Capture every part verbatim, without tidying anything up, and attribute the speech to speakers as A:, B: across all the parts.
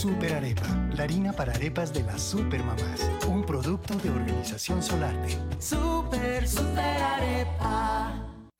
A: Super Arepa, la harina para arepas de las supermamás. Un producto de Organización Solarte.
B: Super, super arepa.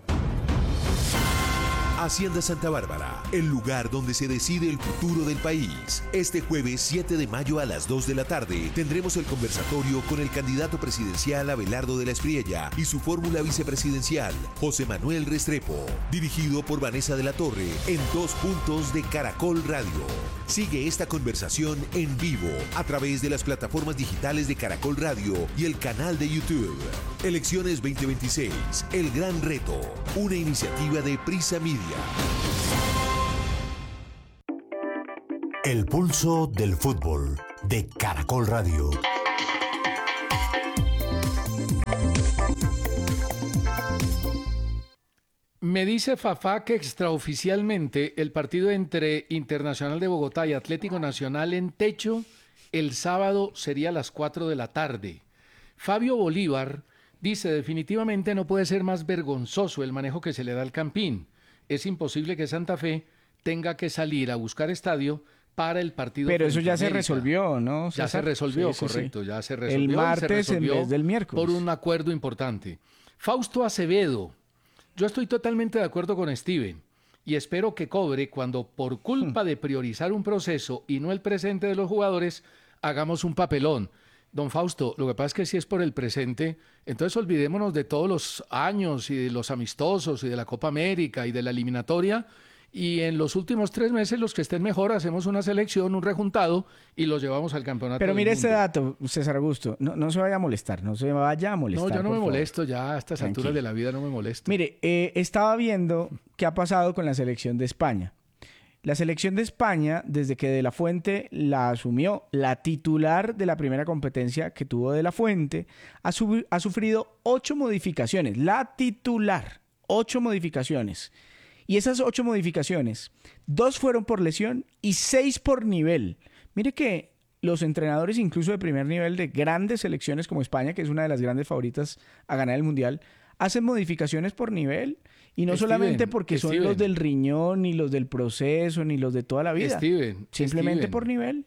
C: Hacienda Santa Bárbara, el lugar donde se decide el futuro del país. Este jueves siete de mayo a las dos de la tarde tendremos el conversatorio con el candidato presidencial Abelardo de la Espriella y su fórmula vicepresidencial, José Manuel Restrepo, dirigido por Vanessa de la Torre en dos puntos de Caracol Radio. Sigue esta conversación en vivo a través de las plataformas digitales de Caracol Radio y el canal de YouTube. Elecciones veinte veintiséis, el gran reto, una iniciativa de Prisa Media.
D: El pulso del fútbol de Caracol Radio.
E: Me dice Fafá que extraoficialmente el partido entre Internacional de Bogotá y Atlético Nacional en techo el sábado sería a las cuatro de la tarde. Fabio Bolívar dice definitivamente no puede ser más vergonzoso el manejo que se le da al Campín. Es imposible que Santa Fe tenga que salir a buscar estadio para el partido.
F: Pero eso ya se resolvió, ¿no?
E: Ya se resolvió, sí, sí, correcto, sí. ya se resolvió.
F: El martes
E: en
F: vez del miércoles.
E: Por un acuerdo importante. Fausto Acevedo, yo estoy totalmente de acuerdo con Steven y espero que cobre cuando por culpa hmm. de priorizar un proceso y no el presente de los jugadores, hagamos un papelón. Don Fausto, lo que pasa es que si es por el presente, entonces olvidémonos de todos los años y de los amistosos y de la Copa América y de la eliminatoria y en los últimos tres meses los que estén mejor hacemos una selección, un rejuntado y los llevamos al campeonato.
F: Pero mire
E: del
F: este
E: mundo.
F: dato, César Augusto, no, no se vaya a molestar, no se vaya a molestar.
E: No, yo no me
F: favor.
E: molesto, ya a estas Tranquilo. alturas de la vida no me molesto.
F: Mire, eh, estaba viendo qué ha pasado con la selección de España. La selección de España, desde que De La Fuente la asumió, la titular de la primera competencia que tuvo De La Fuente, ha, sub- ha sufrido ocho modificaciones. La titular, ocho modificaciones. Y esas ocho modificaciones, dos fueron por lesión y seis por nivel. Mire que los entrenadores, incluso de primer nivel de grandes selecciones como España, que es una de las grandes favoritas a ganar el Mundial, hacen modificaciones por nivel y no Steven, solamente porque Steven. son los del riñón, ni los del proceso, ni los de toda la vida.
E: Steven,
F: simplemente
E: Steven.
F: por nivel.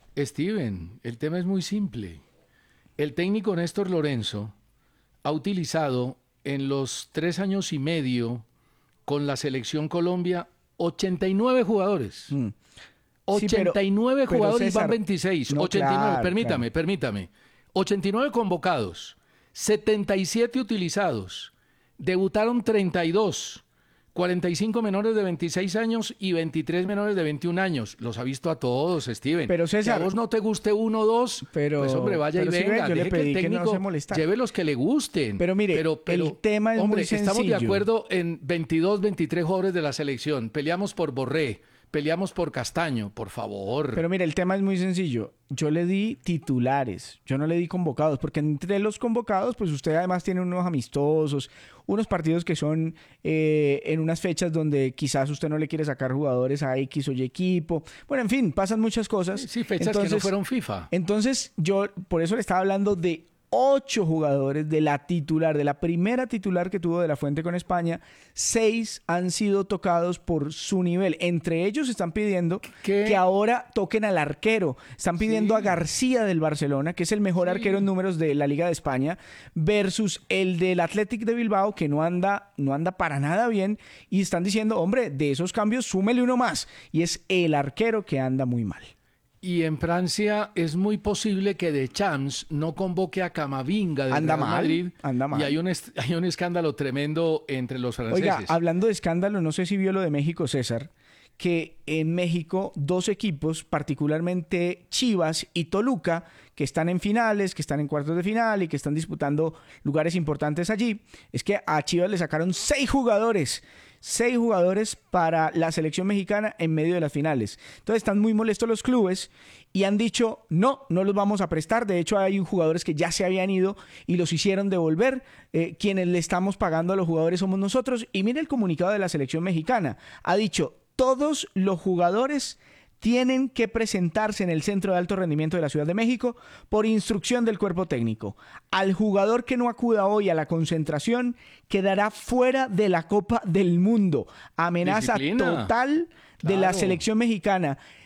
E: Steven, el tema es muy simple. El técnico Néstor Lorenzo ha utilizado en los tres años y medio con la selección Colombia ochenta y nueve jugadores. Mm. ochenta y nueve sí, pero, jugadores pero César, van veintiséis. No, ochenta y nueve, claro, permítame, claro. permítame. ochenta y nueve convocados. setenta y siete utilizados, debutaron treinta y dos, cuarenta y cinco menores de veintiséis años y veintitrés menores de veintiún años. Los ha visto a todos, Steven.
F: Pero César,
E: que a vos no te guste uno o dos, pero, pues hombre, vaya y venga.
F: Si yo le pedí
E: que el técnico
F: que no se molestara.
E: lleve los que le gusten.
F: Pero mire,
E: pero, pero,
F: el tema es
E: hombre,
F: muy sencillo.
E: Estamos de acuerdo en veintidós, veintitrés jugadores de la selección. Peleamos por Borré. Peleamos por Castaño, por favor.
F: Pero mire, el tema es muy sencillo. Yo le di titulares, yo no le di convocados, porque entre los convocados, pues usted además tiene unos amistosos, unos partidos que son eh, en unas fechas donde quizás usted no le quiere sacar jugadores a X o Y equipo. Bueno, en fin, pasan muchas cosas.
E: Sí, fechas entonces, que no fueron FIFA.
F: Entonces, yo por eso le estaba hablando de ocho jugadores de la titular, de la primera titular que tuvo De La Fuente con España. Seis han sido tocados por su nivel. Entre ellos están pidiendo ¿Qué? que ahora toquen al arquero. Están pidiendo sí. a García del Barcelona, que es el mejor sí. arquero en números de la Liga de España, versus el del Athletic de Bilbao, que no anda, no anda para nada bien. Y están diciendo, hombre, de esos cambios súmele uno más. Y es el arquero que anda muy mal.
E: Y en Francia es muy posible que Deschamps no convoque a Camavinga del
F: anda
E: Real
F: mal,
E: Madrid.
F: Anda mal.
E: Y hay un, est- hay un escándalo tremendo entre los franceses.
F: Oiga, hablando de escándalo, no sé si vio lo de México, César, que en México dos equipos, particularmente Chivas y Toluca, que están en finales, que están en cuartos de final y que están disputando lugares importantes allí, es que a Chivas le sacaron seis jugadores. Seis jugadores para la selección mexicana en medio de las finales. Entonces están muy molestos los clubes y han dicho, no, no los vamos a prestar. De hecho, hay jugadores que ya se habían ido y los hicieron devolver. Eh, quienes le estamos pagando a los jugadores somos nosotros. Y mire el comunicado de la selección mexicana. Ha dicho, todos los jugadores tienen que presentarse en el Centro de Alto Rendimiento de la Ciudad de México por instrucción del cuerpo técnico. Al jugador que no acuda hoy a la concentración quedará fuera de la Copa del Mundo. Amenaza
E: Disciplina.
F: total de claro. la selección mexicana.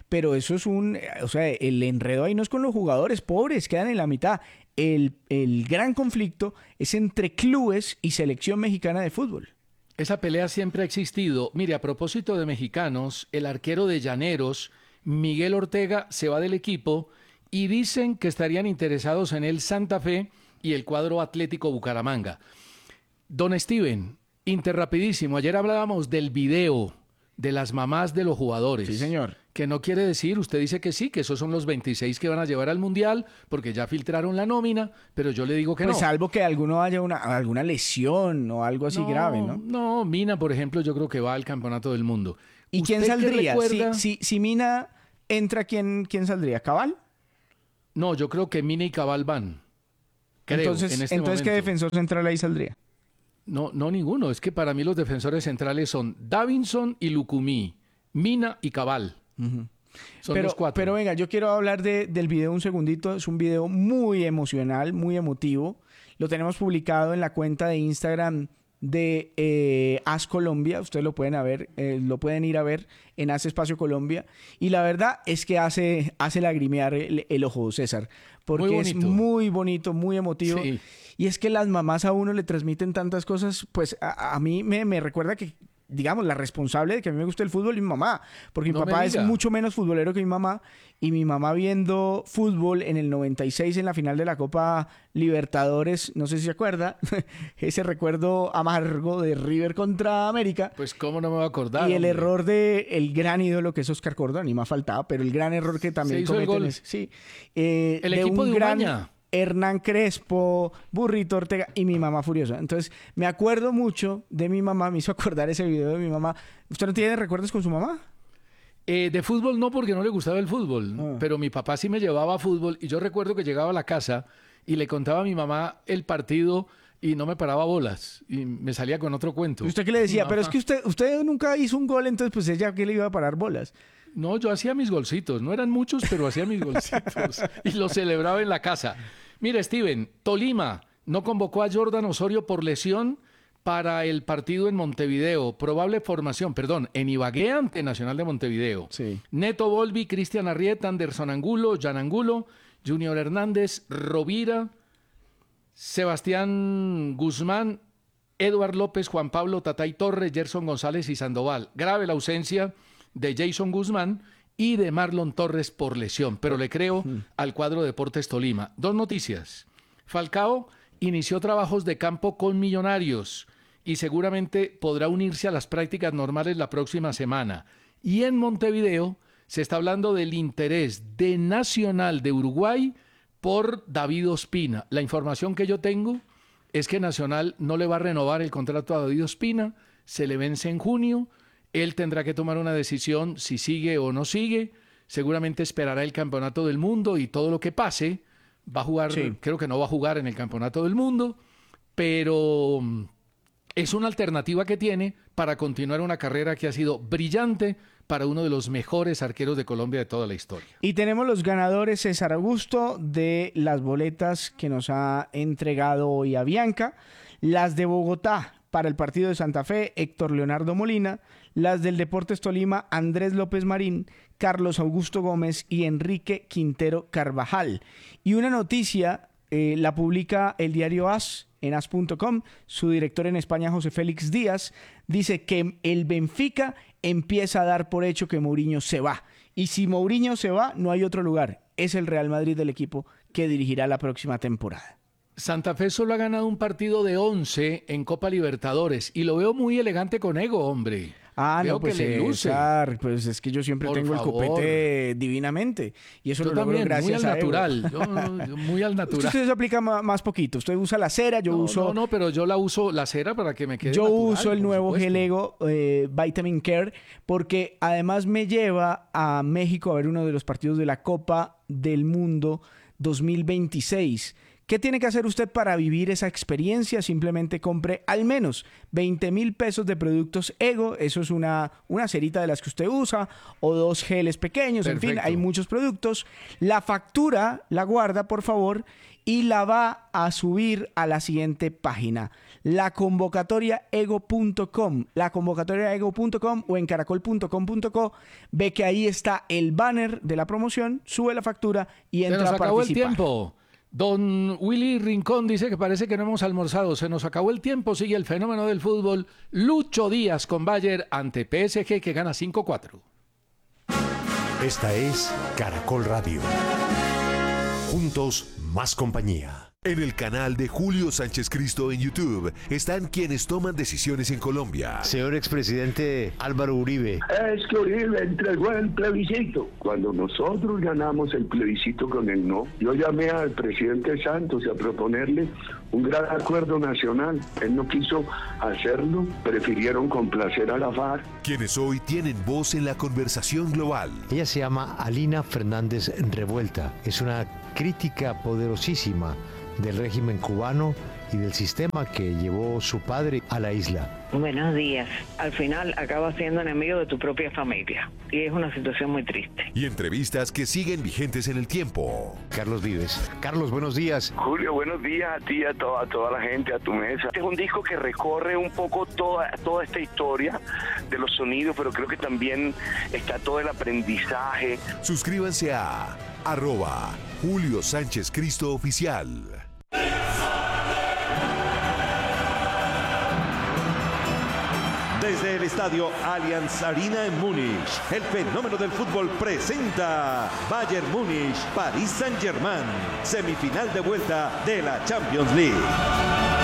F: pero eso es un, o sea, el enredo ahí no es con los jugadores, pobres, quedan en la mitad. El, el gran conflicto es entre clubes y selección mexicana de fútbol.
E: Esa pelea siempre ha existido. Mire, a propósito de mexicanos, el arquero de Llaneros, Miguel Ortega, se va del equipo y dicen que estarían interesados en el Santa Fe y el cuadro Atlético Bucaramanga. Don Steven, interrapidísimo, ayer hablábamos del video de las mamás de los jugadores.
F: Sí, señor.
E: Que no quiere decir, usted dice que sí, que esos son los veintiséis que van a llevar al Mundial, porque ya filtraron la nómina, pero yo le digo que
F: pues
E: no.
F: Salvo que alguno haya una, alguna lesión o algo así
E: no,
F: grave, ¿no?
E: No, Mina, por ejemplo, yo creo que va al Campeonato del Mundo.
F: ¿Y quién saldría?
E: Recuerda...
F: Si, si, si Mina entra, ¿quién, quién saldría? ¿Cabal?
E: No, yo creo que Mina y Cabal van. Creo,
F: entonces,
E: en este
F: entonces ¿qué defensor central ahí saldría?
E: No, no ninguno. Es que para mí los defensores centrales son Davinson y Lucumí, Mina y Cabal. Uh-huh. Son
F: pero,
E: los cuatro.
F: Pero venga, yo quiero hablar de, del video un segundito. Es un video muy emocional, muy emotivo. Lo tenemos publicado en la cuenta de Instagram de eh, As Colombia. Ustedes lo pueden, a ver, eh, lo pueden ir a ver en As Espacio Colombia. Y la verdad es que hace, hace lagrimear el, el ojo, César. Porque es muy bonito, muy emotivo. Sí. Y es que las mamás a uno le transmiten tantas cosas. Pues a, a mí me, me recuerda que, digamos, la responsable de que a mí me gusta el fútbol es mi mamá, porque mi no papá es mucho menos futbolero que mi mamá, y mi mamá viendo fútbol en el noventa y seis en la final de la Copa Libertadores, no sé si se acuerda, ese recuerdo amargo de River contra América.
E: Pues cómo no me va a acordar.
F: Y el
E: hombre.
F: error de el gran ídolo que es Oscar Córdoba, ni más faltaba, pero el gran error que también cometen es, sí, eh,
E: el
F: de
E: equipo
F: un
E: de
F: gran
E: Umaña.
F: Hernán Crespo, Burrito Ortega y mi mamá furiosa. Entonces, me acuerdo mucho de mi mamá, me hizo acordar ese video de mi mamá. ¿Usted no tiene recuerdos con su mamá?
E: Eh, de fútbol no, porque no le gustaba el fútbol,
F: ah.
E: pero mi papá sí me llevaba a fútbol y yo recuerdo que llegaba a la casa y le contaba a mi mamá el partido y no me paraba bolas y me salía con otro cuento.
F: ¿Y usted qué le decía?
E: Mamá.
F: Pero es que usted, usted nunca hizo un gol, entonces pues ella ¿qué le iba a parar bolas?
E: No, yo hacía mis golcitos, no eran muchos, pero hacía mis golcitos y los celebraba en la casa. Mira, Steven, Tolima no convocó a Jordan Osorio por lesión para el partido en Montevideo. Probable formación, perdón, en Ibagué ante Nacional de Montevideo.
F: Sí.
E: Neto Volpi, Cristian Arrieta, Anderson Angulo, Jan Angulo, Junior Hernández, Rovira, Sebastián Guzmán, Eduard López, Juan Pablo Tatay Torres, Gerson González y Sandoval. Grave la ausencia de Jason Guzmán y de Marlon Torres por lesión, pero le creo mm. al cuadro Deportes Tolima. Dos noticias. Falcao inició trabajos de campo con Millonarios y seguramente podrá unirse a las prácticas normales la próxima semana. Y en Montevideo se está hablando del interés de Nacional de Uruguay por David Ospina. La información que yo tengo es que Nacional no le va a renovar el contrato a David Ospina, se le vence en junio. Él tendrá que tomar una decisión si sigue o no sigue. Seguramente esperará el Campeonato del Mundo y todo lo que pase. Va a jugar, sí. creo que no va a jugar en el Campeonato del Mundo, pero es una alternativa que tiene para continuar una carrera que ha sido brillante para uno de los mejores arqueros de Colombia de toda la historia.
F: Y tenemos los ganadores, César Augusto, de las boletas que nos ha entregado hoy Avianca. Las de Bogotá para el partido de Santa Fe, Héctor Leonardo Molina. Las del Deportes Tolima, Andrés López Marín, Carlos Augusto Gómez y Enrique Quintero Carvajal. Y una noticia, eh, la publica el diario As, en as punto com. Su director en España, José Félix Díaz, dice que el Benfica empieza a dar por hecho que Mourinho se va. Y si Mourinho se va, no hay otro lugar. Es el Real Madrid del equipo que dirigirá la próxima temporada.
E: Santa Fe solo ha ganado un partido de once en Copa Libertadores y lo veo muy elegante con ego, hombre.
F: Ah,
E: veo
F: no, pues,
E: que le luce.
F: César, pues es que yo siempre
E: Por
F: tengo
E: favor.
F: el copete divinamente. Y eso
E: yo
F: lo logro
E: también,
F: gracias
E: muy al
F: a
E: natural. Yo, yo, muy al natural.
F: Usted se aplica más, más poquito. Usted usa la cera, yo
E: no,
F: uso...
E: No, no, pero yo la uso la cera para que me quede
F: Yo
E: natural,
F: uso el nuevo
E: supuesto.
F: Gel Ego eh, Vitamin Care porque además me lleva a México a ver uno de los partidos de la Copa del Mundo dos mil veintiséis, ¿Qué tiene que hacer usted para vivir esa experiencia? Simplemente compre al menos veinte mil pesos de productos Ego. Eso es una, una cerita de las que usted usa o dos geles pequeños. Perfecto. En fin, hay muchos productos. La factura la guarda, por favor, y la va a subir a la siguiente página, la convocatoria ego punto com, la convocatoria ego punto com o en caracol punto com punto co. Ve que ahí está el banner de la promoción, sube la factura y entra a participar. Se nos acabó el tiempo.
E: Don Willy Rincón dice que parece que no hemos almorzado. Se nos acabó el tiempo. Sigue el fenómeno del fútbol. Lucho Díaz con Bayern ante P S G, que gana cinco cuatro.
D: Esta es Caracol Radio. Juntos, más compañía.
C: En el canal de Julio Sánchez Cristo en YouTube están quienes toman decisiones en Colombia.
G: Señor expresidente Álvaro Uribe.
H: Es que Uribe entregó el plebiscito. Cuando nosotros ganamos el plebiscito con el no, yo llamé al presidente Santos a proponerle un gran acuerdo nacional. Él no quiso hacerlo, prefirieron complacer a la FARC.
C: Quienes hoy tienen voz en la conversación global.
G: Ella se llama Alina Fernández Revuelta. Es una crítica poderosísima del régimen cubano y del sistema que llevó su padre a la isla.
I: Buenos días. Al final acabas siendo enemigo de tu propia familia y es una situación muy triste.
C: Y entrevistas que siguen vigentes en el tiempo.
G: Carlos Vives. Carlos, buenos días.
J: Julio, buenos días a ti, a toda, a toda la gente, a tu mesa. Este es un disco que recorre un poco toda, toda esta historia de los sonidos, pero creo que también está todo el aprendizaje.
C: Suscríbanse a arroba Julio Sánchez Cristo Oficial.
K: Desde el estadio Allianz Arena en Múnich, el fenómeno del fútbol presenta Bayern Múnich, París Saint-Germain, semifinal de vuelta de la Champions League.